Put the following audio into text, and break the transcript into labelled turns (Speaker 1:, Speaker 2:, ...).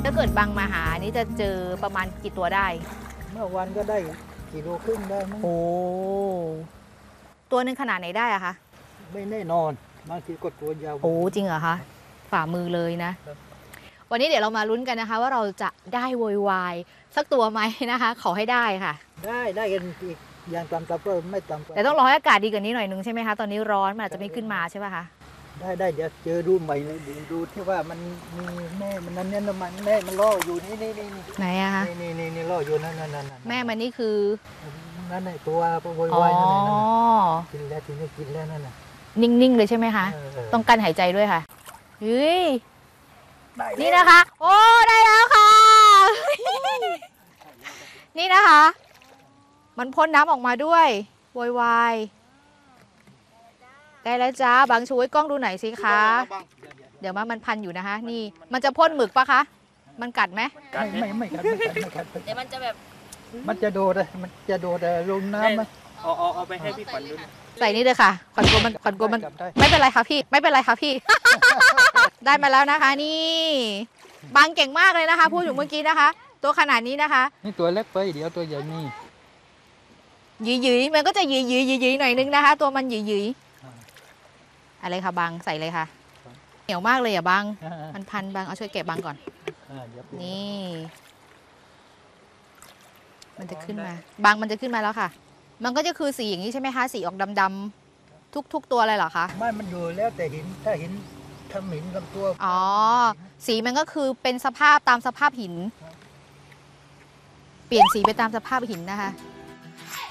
Speaker 1: ถ้าเกิดบางมาหานี่จะเจอประมาณกี่ตัวได้
Speaker 2: เมื่อวันก็ได้กิโลครึ่งได้มั้ง
Speaker 1: โอ้ตัวหนึ่งขนาดไหนได้อะคะ
Speaker 2: ไม่แน่นอนบางทีก็ตัวยาว
Speaker 1: โอ้จริงเหรอคะฝ่ามือเลยนะวันนี้เดี๋ยวเรามาลุ้นกันนะคะว่าเราจะได้โวยวายสักตัวไหมนะคะขอให้ได้ค่ะ
Speaker 2: ได้กันอีกอย่างต่ำๆก็ไม่ต่ำ
Speaker 1: แต่ต้องรอให้อากาศดีกว่านี้หน่อยนึงใช่ไหมคะตอนนี้ร้อนมันอาจจะไม่ขึ้นมาใช่ป่ะคะ
Speaker 2: ได้เดี๋ยวเจอดูใหม่เลยดูที่ว่ามันมีแม่มันนั่นเนี่ยมันแม่มันล่ออยู่นี่
Speaker 1: ไหนอะคะ
Speaker 2: นี่ล่ออยู่นั่น
Speaker 1: แม่มันนี่คือ
Speaker 2: นั่นไอ้ตัวโวยวายนั่นกินแล้วทีนี้กินแล้วนั่นน่ะ
Speaker 1: นิ่งๆเลยใช่ไหมคะต้องกั้นหายใจด้วยค่ะเฮ้ยนี่นะคะโอ้ได้แล้วค่ะนี่นะคะมันพ่นน้ำออกมาด้วยโวยวายได้แล้วจ้าบางช่วยกล้องดูหน่อยสิคะเดี๋ยวมันพันอยู่นะคะนี่มันจะพ่นหมึกปะคะมันกัดไหม
Speaker 2: ไม่กัด
Speaker 3: เดี๋ยวมันจะแบบ
Speaker 2: มันจะโดดเลยมันจะโดดลงน้ำไหม
Speaker 3: เอาไปให้พี่ขวัญดู
Speaker 1: ใส่นี่เลยค่ะขวัญกลัวมันไม่เป็นไรค่ะพี่ไม่เป็นไรค่ะพี่ ได้มาแล้วนะคะนี่บางเก่งมากเลยนะคะพูดอยู่เมื่อกี้นะคะตัวขนาดนี้นะคะ
Speaker 2: นี่ตัวเล็กไปเดี๋ยวตัวใหญ่นี่
Speaker 1: หยืยมันก็จะหยืยหน่อยนึงนะคะตัวมันหยืยอะไรคะบางใส่เลยค่ะเหนียวมากเลยอ่ะบางพันบางเอาช่วยเก็บบางก่อนนี่มันจะขึ้นมาบางมันจะขึ้นมาแล้วค่ะมันก็จะคือสีอย่างนี้ใช่ไหมคะสีออกดำๆทุกตัวเลยเหรอคะ
Speaker 2: ไม่มันอยู่แล้วแต่หินถ้าหินทำหินลำตัว
Speaker 1: อ๋อสีมันก็คือเป็นสภาพตามสภาพหินเปลี่ยนสีไปตามสภาพหินนะคะ